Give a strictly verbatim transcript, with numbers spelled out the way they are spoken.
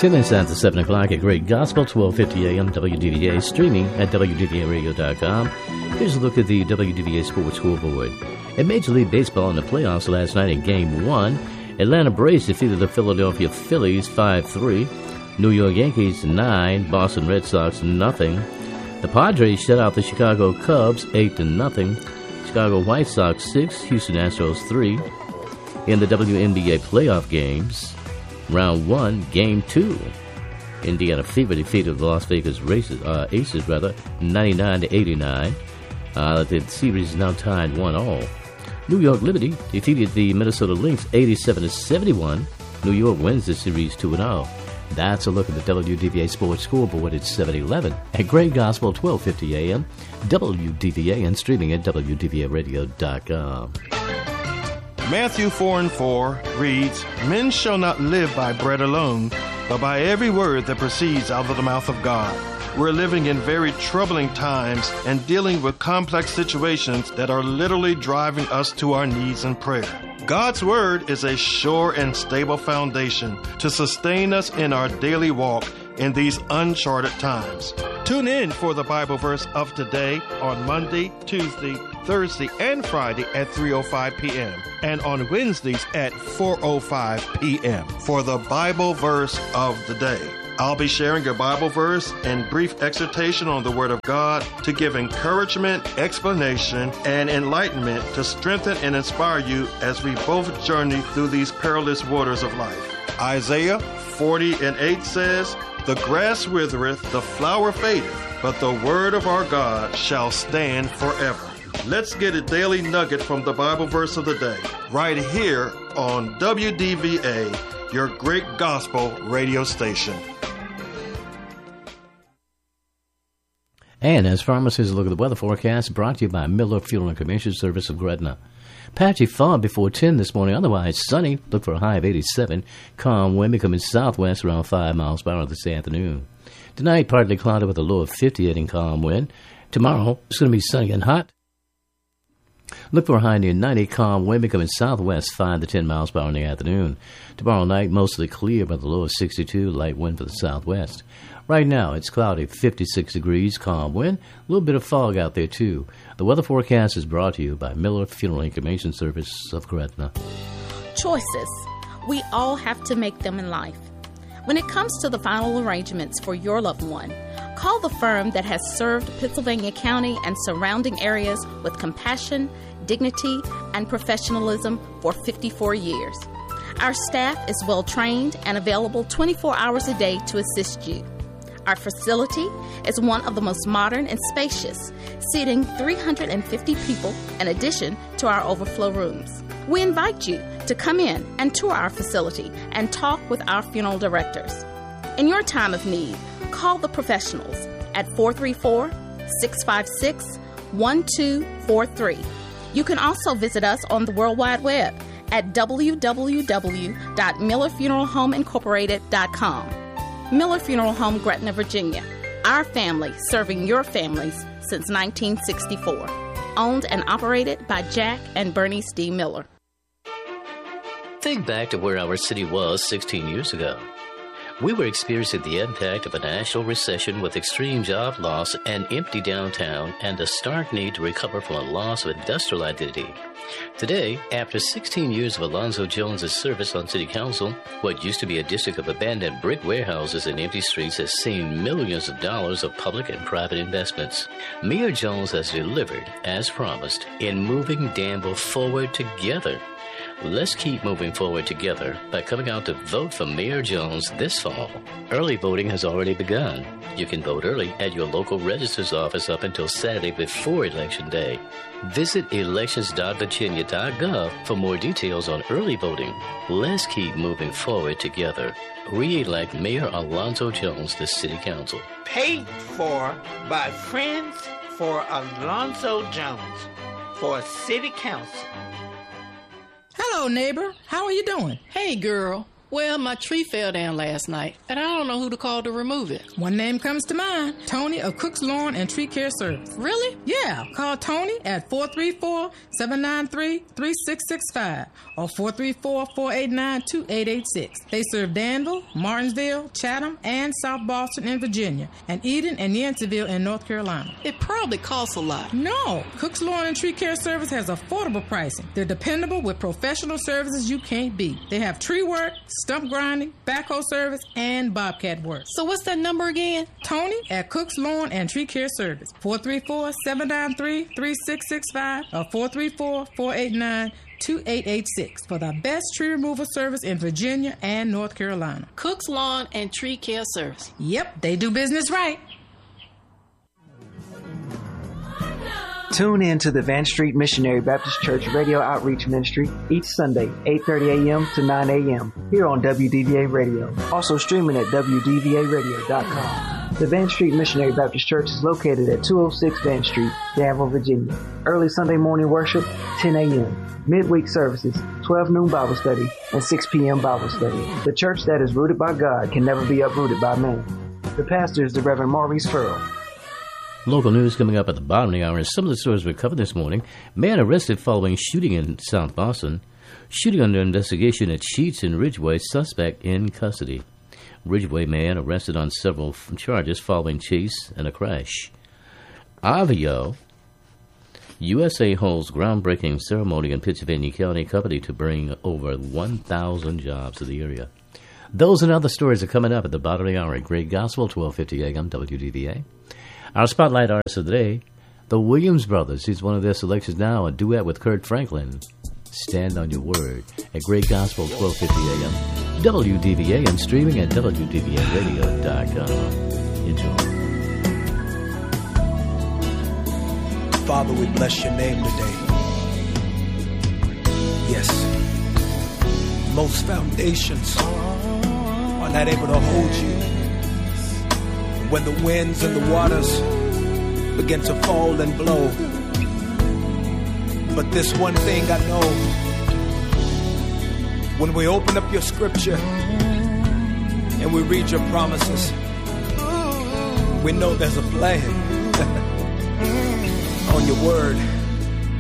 ten minutes after seven o'clock at Great Gospel, twelve fifty a.m. W D V A, streaming at W D V A radio dot com. Here's a look at the W D V A Sports Scoreboard. In Major League Baseball in the playoffs last night in Game one, Atlanta Braves defeated the Philadelphia Phillies five three. New York Yankees nine, Boston Red Sox nothing. The Padres shut out the Chicago Cubs eight to nothing. Chicago White Sox six, Houston Astros three. In the W N B A playoff games, round one, game two, Indiana Fever defeated the Las Vegas Races, uh, Aces, rather, ninety-nine to eighty-nine. Uh, the series is now tied one all. New York Liberty defeated the Minnesota Lynx eighty-seven to seventy-one. New York wins the series two and oh. That's a look at the W D V A Sports Scoreboard at seven eleven at Great Gospel, twelve fifty a.m., W D V A, and streaming at W D V A radio dot com. Matthew four and four reads, "Men shall not live by bread alone, but by every word that proceeds out of the mouth of God." We're living in very troubling times and dealing with complex situations that are literally driving us to our knees in prayer. God's Word is a sure and stable foundation to sustain us in our daily walk in these uncharted times. Tune in for the Bible verse of today on Monday, Tuesday, Thursday, and Friday at three oh five p.m. and on Wednesdays at four oh five p.m. for the Bible verse of the day. I'll be sharing a Bible verse and brief exhortation on the Word of God to give encouragement, explanation, and enlightenment to strengthen and inspire you as we both journey through these perilous waters of life. Isaiah forty and eight says, "The grass withereth, the flower fadeth, but the word of our God shall stand forever." Let's get a daily nugget from the Bible verse of the day, right here on W D V A, your Great Gospel radio station. And as pharmacists look at the weather forecast, brought to you by Miller Fuel and Commission Service of Gretna. Patchy fog before ten this morning, otherwise sunny. Look for a high of eighty-seven. Calm wind becoming southwest around five miles per hour this afternoon. Tonight, partly cloudy with a low of fifty-eight in calm wind. Tomorrow, it's going to be sunny and hot. Look for a high near ninety, calm wind becoming southwest five to ten miles per hour in the afternoon. Tomorrow night, mostly clear with a low of sixty-two, light wind for the southwest. Right now, it's cloudy, fifty-six degrees, calm wind, a little bit of fog out there, too. The weather forecast is brought to you by Miller Funeral Information Service of Gretna. Choices. We all have to make them in life. When it comes to the final arrangements for your loved one, call the firm that has served Pittsylvania County and surrounding areas with compassion, dignity, and professionalism for fifty-four years. Our staff is well-trained and available twenty-four hours a day to assist you. Our facility is one of the most modern and spacious, seating three hundred fifty people in addition to our overflow rooms. We invite you to come in and tour our facility and talk with our funeral directors. In your time of need, call the professionals at four three four, six five six, one two four three. You can also visit us on the World Wide Web at w w w dot miller funeral home incorporated dot com. Miller Funeral Home, Gretna, Virginia. Our family serving your families since nineteen sixty-four. Owned and operated by Jack and Bernice D. Miller. Think back to where our city was sixteen years ago. We were experiencing the impact of a national recession with extreme job loss, an empty downtown, and a stark need to recover from a loss of industrial identity. Today, after sixteen years of Alonzo Jones' service on City Council, what used to be a district of abandoned brick warehouses and empty streets has seen millions of dollars of public and private investments. Mayor Jones has delivered, as promised, in moving Danville forward together. Let's keep moving forward together by coming out to vote for Mayor Jones this fall. Early voting has already begun. You can vote early at your local registrar's office up until Saturday before Election Day. Visit elections dot virginia dot gov for more details on early voting. Let's keep moving forward together. Re-elect Mayor Alonzo Jones to City Council. Paid for by Friends for Alonzo Jones for City Council. Hello, neighbor. How are you doing? Hey, girl. Well, my tree fell down last night, and I don't know who to call to remove it. One name comes to mind, Tony of Cook's Lawn and Tree Care Service. Really? Yeah, call Tony at four three four, seven nine three, three six six five or four three four, four eight nine, two eight eight six. They serve Danville, Martinsville, Chatham, and South Boston in Virginia, and Eden and Yanceyville in North Carolina. It probably costs a lot. No, Cook's Lawn and Tree Care Service has affordable pricing. They're dependable with professional services you can't beat. They have tree work, stump grinding, backhoe service, and bobcat work. So what's that number again? Tony at Cook's Lawn and Tree Care Service, four three four, seven nine three, three six six five or four three four, four eight nine, two eight eight six for the best tree removal service in Virginia and North Carolina. Cook's Lawn and Tree Care Service. Yep, they do business right. Tune in to the Van Street Missionary Baptist Church Radio Outreach Ministry each Sunday, eight thirty a.m. to nine a.m. here on W D V A Radio. Also streaming at W D V A radio dot com. The Van Street Missionary Baptist Church is located at two oh six Van Street, Danville, Virginia. Early Sunday morning worship, ten a.m. Midweek services, twelve noon Bible study, and six p.m. Bible study. The church that is rooted by God can never be uprooted by man. The pastor is the Reverend Maurice Furrow. Local news coming up at the bottom of the hour. Some of the stories we covered this morning. Man arrested following shooting in South Boston. Shooting under investigation at Sheets and Ridgeway. Suspect in custody. Ridgeway man arrested on several charges following chase and a crash. Avio. U S A holds groundbreaking ceremony in Pittsylvania County Company to bring over one thousand jobs to the area. Those and other stories are coming up at the bottom of the hour. Great Gospel, twelve fifty a.m. W D V A. Our spotlight artist of the day, the Williams Brothers. He's one of their selections now, a duet with Kurt Franklin. Stand on Your Word at Great Gospel, twelve fifty a.m. W D V A and streaming at W D V A radio dot com. Enjoy. Father, we bless your name today. Yes, most foundations are not able to hold you. When the winds and the waters begin to fall and blow. But this one thing I know, when we open up your scripture and we read your promises, we know there's a plan on your word.